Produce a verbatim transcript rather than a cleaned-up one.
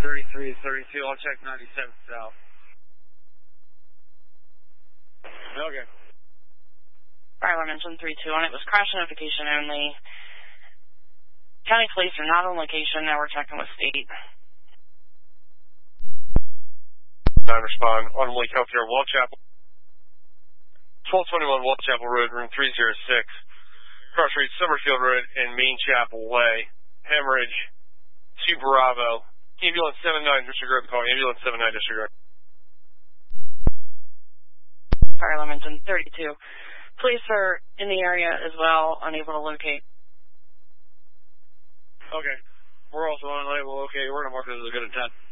thirty-three to thirty-two, I'll check ninety-seven south. Okay. Fire Lemonton three two one, it was crash notification only. County police are not on location, now we're checking with state. nine respond, on Lake Healthcare, Wall Chapel. twelve twenty-one Wall Chapel Road, room three oh six. Cross Street, Summerfield Road, and Main Chapel Way. Hemorrhage, two Bravo. Ambulance seven nine, disregard the call. Ambulance seven nine, disregard. Fire Lemonton thirty-two. Police are in the area as well, unable to locate. Okay. We're also unable to locate. We're going to mark this as a good attempt.